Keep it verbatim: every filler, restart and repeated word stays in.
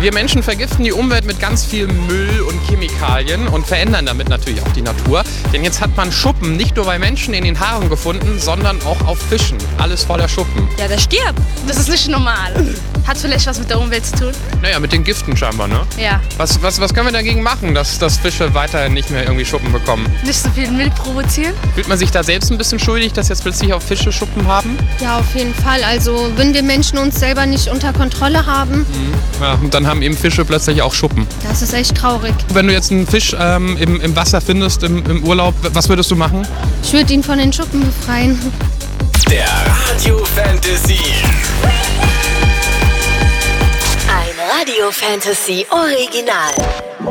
Wir Menschen vergiften die Umwelt mit ganz viel Müll und Chemikalien und verändern damit natürlich auch die Natur. Denn jetzt hat man Schuppen nicht nur bei Menschen in den Haaren gefunden, sondern auch auf Fischen. Alles voller Schuppen. Ja, der stirbt. Das ist nicht normal. Hat vielleicht was mit der Umwelt zu tun? Naja, mit den Giften scheinbar, ne? Ja. Was, was, was können wir dagegen machen, dass, dass Fische weiterhin nicht mehr irgendwie Schuppen bekommen? Nicht so viel Müll provozieren? Fühlt man sich da selbst ein bisschen schuldig, dass jetzt plötzlich auch Fische Schuppen haben? Ja, auf jeden Fall. Also wenn wir Menschen uns selber nicht unter Kontrolle haben. Mhm. Ja, und dann haben eben Fische plötzlich auch Schuppen. Das ist echt traurig. Wenn du jetzt einen Fisch ähm, im, im Wasser findest, im, im Urlaub, was würdest du machen? Ich würde ihn von den Schuppen befreien. Der Radio Fantasy. Ein Radio Fantasy Original.